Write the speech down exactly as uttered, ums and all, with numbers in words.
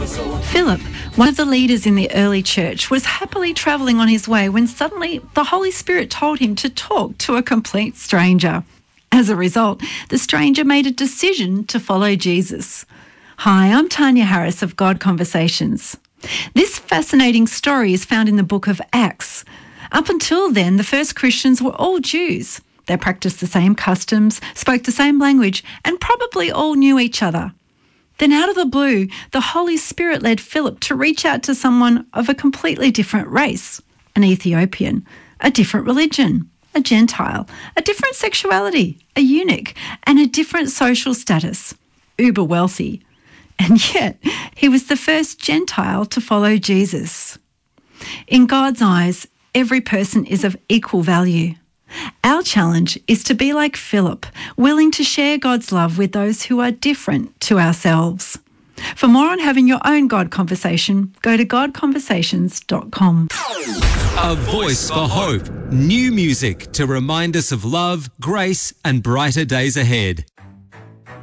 Philip, one of the leaders in the early church, was happily travelling on his way when suddenly the Holy Spirit told him to talk to a complete stranger. As a result, the stranger made a decision to follow Jesus. Hi, I'm Tanya Harris of God Conversations. This fascinating story is found in the book of Acts. Up until then, the first Christians were all Jews. They practiced the same customs, spoke the same language, and probably all knew each other. Then out of the blue, the Holy Spirit led Philip to reach out to someone of a completely different race, an Ethiopian, a different religion, a Gentile, a different sexuality, a eunuch, and a different social status, uber wealthy. And yet, he was the first Gentile to follow Jesus. In God's eyes, every person is of equal value. Our challenge is to be like Philip, willing to share God's love with those who are different to ourselves. For more on having your own God conversation, go to god conversations dot com. A voice for hope. New music to remind us of love, grace, and brighter days ahead.